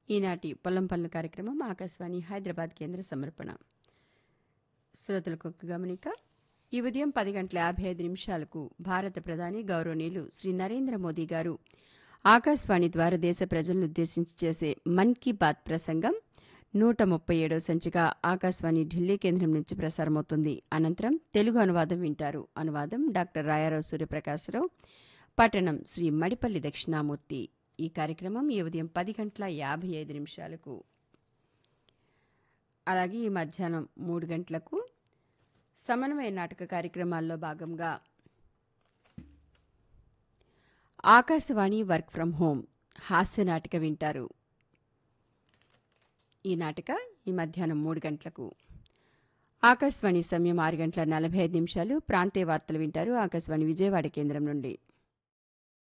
ఈనాటి పొలం పనుల కార్యక్రమం ఆకాశవాణి హైదరాబాద్ కేంద్ర సమర్పణ. శ్రోతలకు ఒక గమనిక. ఈ ఉదయం 10:55 భారత ప్రధాని గౌరవనీయులు శ్రీ నరేంద్ర మోదీ గారు ఆకాశవాణి ద్వారా దేశ ప్రజలనుద్దేశించి చేసే మన్ కీ బాత్ ప్రసంగం 137వ సంచిక ఆకాశవాణి ఢిల్లీ కేంద్రం నుంచి ప్రసారమవుతుంది. అనంతరం తెలుగు అనువాదం వింటారు. అనువాదం డాక్టర్ రాయారావు సూర్యప్రకాశరావు, పఠనం శ్రీ మడిపల్లి దక్షిణామూర్తి. ఈ కార్యక్రమం ఈ ఉదయం 10:55. అలాగే ఈ మధ్యాహ్నం 3 గంటలకు సమన్వయ నాటక కార్యక్రమాల్లో భాగంగా ఆకాశవాణి వర్క్ ఫ్రం హోం హాస్య నాటిక వింటారు. ఈ నాటిక ఈ మధ్యాహ్నం 3 గంటలకు. ఆకాశవాణి సమయం 6:45. ప్రాంతీయ వార్తలు వింటారు ఆకాశవాణి విజయవాడ కేంద్రం నుండి.